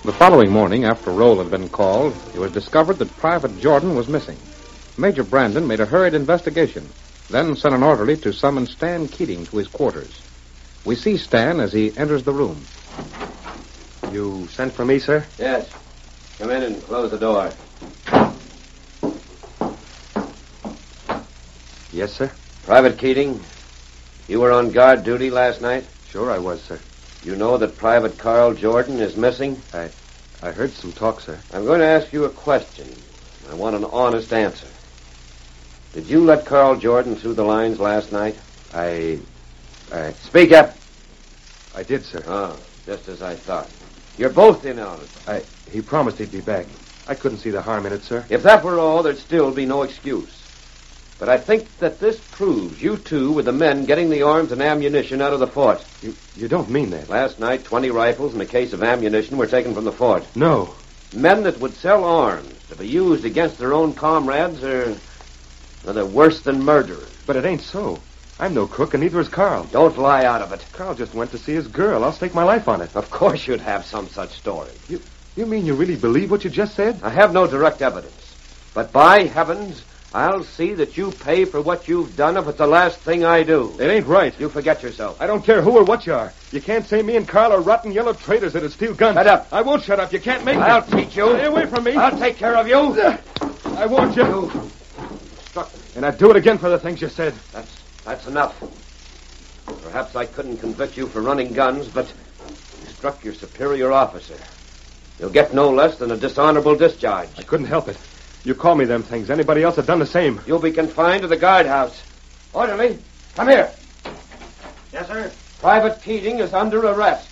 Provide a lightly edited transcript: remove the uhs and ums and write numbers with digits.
The following morning, after roll had been called, it was discovered that Private Jordan was missing. Major Brandon made a hurried investigation, then sent an orderly to summon Stan Keating to his quarters. We see Stan as he enters the room. You sent for me, sir? Yes. Come in and close the door. Yes, sir. Private Keating, you were on guard duty last night? Sure I was, sir. You know that Private Carl Jordan is missing? I heard some talk, sir. I'm going to ask you a question. I want an honest answer. Did you let Carl Jordan through the lines last night? Speak up. I did, sir. Oh, just as I thought. You're both in on it. He promised he'd be back. I couldn't see the harm in it, sir. If that were all, there'd still be no excuse. But I think that this proves you two were the men getting the arms and ammunition out of the fort. You don't mean that. Last night, 20 rifles and a case of ammunition were taken from the fort. No. Men that would sell arms to be used against their own comrades they're worse than murderers. But it ain't so. I'm no crook, and neither is Carl. Don't lie out of it. Carl just went to see his girl. I'll stake my life on it. Of course you'd have some such story. You mean you really believe what you just said? I have no direct evidence. But by heavens, I'll see that you pay for what you've done if it's the last thing I do. It ain't right. You forget yourself. I don't care who or what you are. You can't say me and Carl are rotten yellow traitors that'd steal guns. Shut up. I won't shut up. You can't make me. I'll teach you. Stay away from me. I'll take care of you. I warned you. You struck me. And I'd do it again for the things you said. That's enough. Perhaps I couldn't convict you for running guns, but you struck your superior officer. You'll get no less than a dishonorable discharge. I couldn't help it. You call me them things. Anybody else had done the same. You'll be confined to the guardhouse. Orderly, come here. Yes, sir. Private Keating is under arrest.